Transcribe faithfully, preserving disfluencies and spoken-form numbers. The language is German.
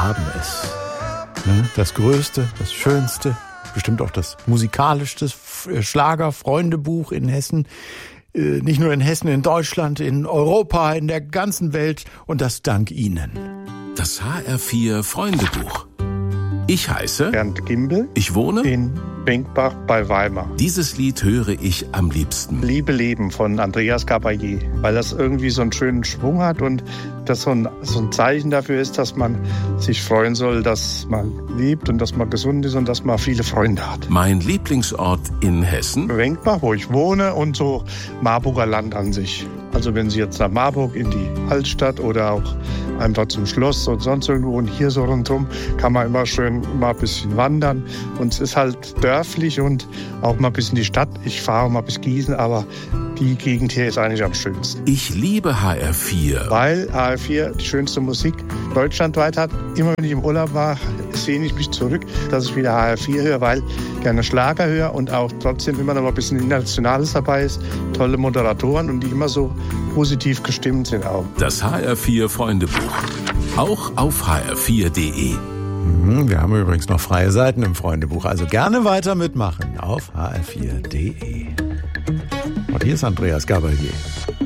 haben es. Ne? Das Größte, das Schönste, bestimmt auch das musikalischste Schlager-Freundebuch in Hessen. Nicht nur in Hessen, in Deutschland, in Europa, in der ganzen Welt. Und das dank Ihnen. Das H R vier Freundebuch. Ich heiße Bernd Gimbel. Ich wohne in Benkbach bei Weimar. Dieses Lied höre ich am liebsten. Liebe Leben von Andreas Gabalier, weil das irgendwie so einen schönen Schwung hat und das so ein, so ein Zeichen dafür ist, dass man sich freuen soll, dass man lebt und dass man gesund ist und dass man viele Freunde hat. Mein Lieblingsort in Hessen? Benkbach, wo ich wohne, und so Marburger Land an sich. Also wenn Sie jetzt nach Marburg in die Altstadt oder auch einfach zum Schloss und sonst irgendwo und hier so rundherum, kann man immer schön mal ein bisschen wandern. Und es ist halt dörflich und auch mal ein bisschen die Stadt. Ich fahre mal bis Gießen, aber die Gegend hier ist eigentlich am schönsten. Ich liebe H R vier. Weil H R vier die schönste Musik deutschlandweit hat. Immer wenn ich im Urlaub war, sehne ich mich zurück, dass ich wieder H R vier höre, weil ich gerne Schlager höre und auch trotzdem immer noch mal ein bisschen Internationales dabei ist. Tolle Moderatoren und die immer so positiv gestimmt sind auch. Das H R vier Freundebuch. Auch auf h r vier punkt d e. Wir haben übrigens noch freie Seiten im Freundebuch, also gerne weiter mitmachen auf h r vier punkt d e. Und hier ist Andreas Gabalier.